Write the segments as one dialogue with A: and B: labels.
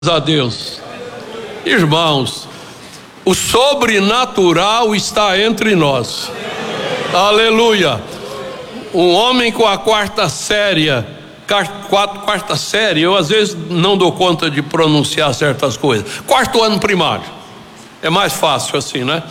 A: A Deus. Irmãos, o sobrenatural está entre nós. Aleluia. Um homem com a quarta série, eu às vezes não dou conta de pronunciar certas coisas. Quarto ano primário, é mais fácil assim, né?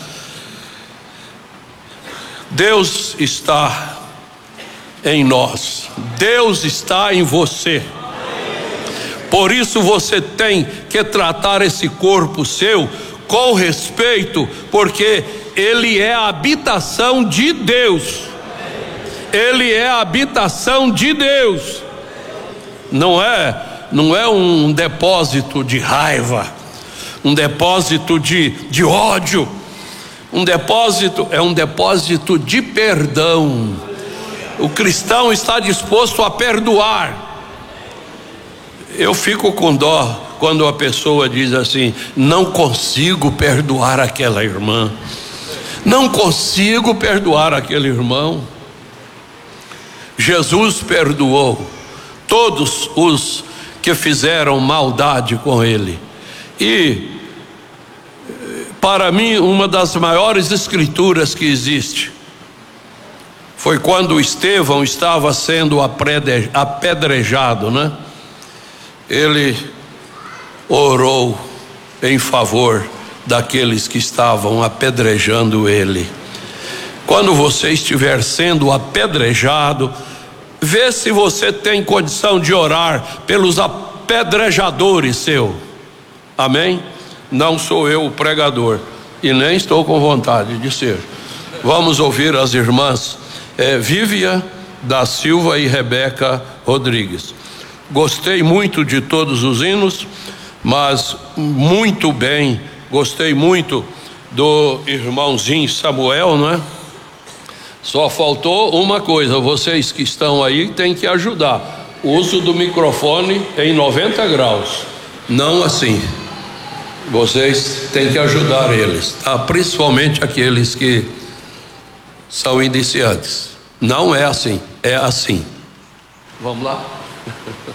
A: Deus está em nós, Deus está em você. Por isso você tem que tratar esse corpo seu com respeito, porque ele é a habitação de Deus. Ele é a habitação de Deus. Não é um depósito de raiva, um depósito de ódio. É um depósito de perdão. O cristão está disposto a perdoar. Eu fico com dó quando a pessoa diz assim: não consigo perdoar aquela irmã, não consigo perdoar aquele irmão. Jesus perdoou todos os que fizeram maldade com ele. E para mim, uma das maiores escrituras que existe foi quando Estevão estava sendo apedrejado, né? Ele orou em favor daqueles que estavam apedrejando ele. Quando você estiver sendo apedrejado, vê se você tem condição de orar pelos apedrejadores seu. Amém? Não sou eu o pregador e nem estou com vontade de ser. Vamos ouvir as irmãs Vívia da Silva e Rebeca Rodrigues. Gostei muito de todos os hinos, mas muito bem, gostei muito do irmãozinho Samuel, não é? Só faltou uma coisa: vocês que estão aí têm que ajudar. O uso do microfone em 90 graus, não assim. Vocês têm que ajudar eles, tá? Principalmente aqueles que são iniciantes. Não é assim, é assim. Vamos lá?